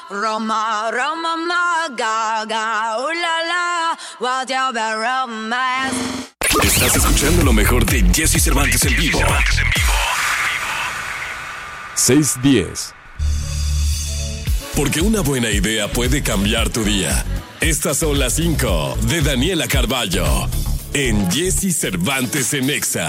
Roma, Roma, ma, gaga, la, la, whatever romance. Estás escuchando lo mejor de Jesse Cervantes en vivo. 6:10. Porque una buena idea puede cambiar tu día. Estas son las 5 de Daniela Carballo en Jesse Cervantes en Exa.